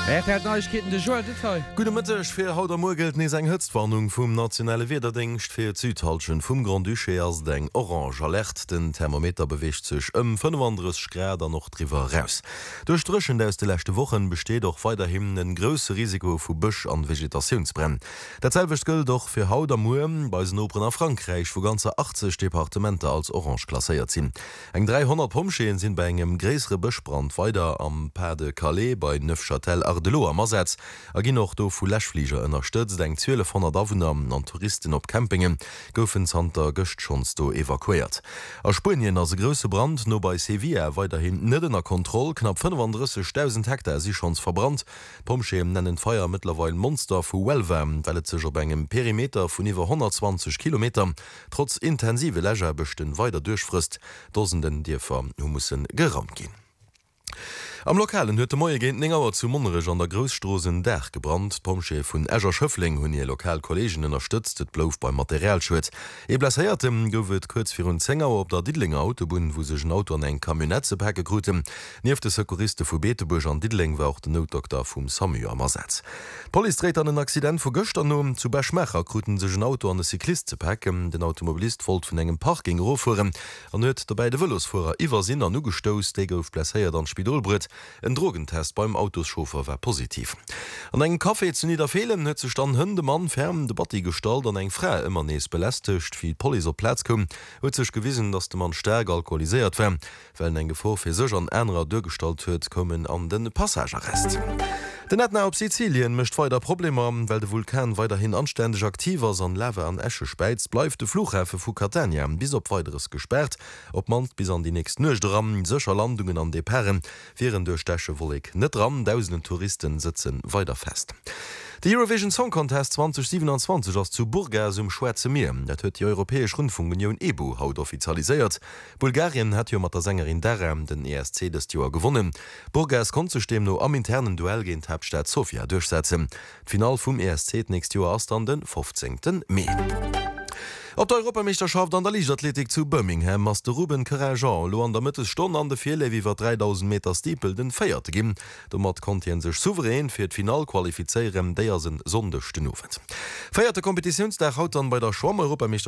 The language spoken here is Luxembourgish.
Neuigkeiten de Joel Detail. Gute Mittag, für heute Morgen ist eine Hitzwarnung vom Nationalen Wetterdienst für Südhalschen vom Grand Duché als den Orange Alert. Den Thermometer bewegt sich 35 Grad noch drüber raus. Durch Drüschen aus den letzten Wochen besteht auch weiterhin ein grosses Risiko für Busch- und Vegetationsbrennen. Dasselbe gilt auch für heute Morgen bei den Opern in Frankreich, wo ganze 80 Departemente als Orange klassiert sind. 300 Pomscheen sind bei einem größeren Buschbrand weiter am Pas de Calais bei Neufchâtel Ardelot am Ersatz. Gin noch do vu Lächflieger ënnerstëtzt eng 1200 Awohner an Touristen op Campingen goufen Santa Gëcht schons do evakuiert. A Spien as se grösse Brand no bei Sevilla weiterhin nëdenner Kontroll knapp 35.000 Hektar si schons verbrannt. Pomscheem nennen Feier mittlerweile Monster vu Wellwam, wellt sech op engem Perimeter vun iwwer 120 km. Trotz intensive Läger bechten weiter durchfrist, Dosenden Dierfer mussssen gerammt gin. Am Lokalen huet de Moie géint enger zu Monnereg an der Grostrosen Dach gebrannt. Pomchef vun Äger Schëffling hunn je Lokalkollegien ënnerstëtzt, et blouf beim Materialschwet. Blesséiertem goufet kurz fir hun Zénger op der Didlinger Autobun, wo sech Auto an eng Kamionetze päke grutem. Nieef de Sekuriste vu Beetebusch an Didling war auch den Notdoktor vum Samu am Ersatz. Poliréet an den Accident vu Gëcht annom zu Berschmecher kruten sech een Auto an de Cyklist ze päcken. Den Automobilist volt vun engem Parking rofuen an huet dabei de Wëllosfuer iwwer sinn an ugestos, déi gouf blesséiert an Spidolbrett. Ein Drogentest beim Autoschofer war positiv. An eng Kaffee zu niederfehlen huet ze stand hunn de Mann ferm de Batti gestalt an eng Frä immer nees belästigt, wie Poli op Platz kom, huet sech gewissen, dats de Mann stärk alkoholisiert wär. Well eng Gevor fir sech an enrer durchgestalt huet, kommen an den Passagerrest. Den Ätna op Sizilien mischt weiter Probleme, weil de Vulkan weiterhin anständig aktiver an Lave an Esche speiz, bleif de Flughäfe vu Catania bis op weiteres gesperrt, op man bis an die nächsten Nøchram secher Landungen an de Perren, wären durch Stäche wolig net ran, tausenden Touristen sitzen weiter fest. Die Eurovision Song Contest 2027 ass zu Burgas Schwärze Meer. Dat huet die Europäesch Rundfunkunion EBU haut offizialisiert. Bulgarien hat jo mat der Sängerin Derem den ESC des Joer gewonnen. Burgas kon zustem no am internen Duell géint Hauptstadt Sofia durchsetzen. Final vum ESC nächst Joer ass an den 15. Mai. Op der Europameisterschaft an der Leichtathletik zu Birmingham ass de Ruben Carajan lo an der Mittelstunde an de Viele iwwer 3000 Meter Stiepel den feiert ginn. Do mat kontien sech souverän fir d Final qualifizeieren déiersinn sondechten Ofent. Feierte Kompetitionsdag haut an bei der Schwamm-Europameisterschaft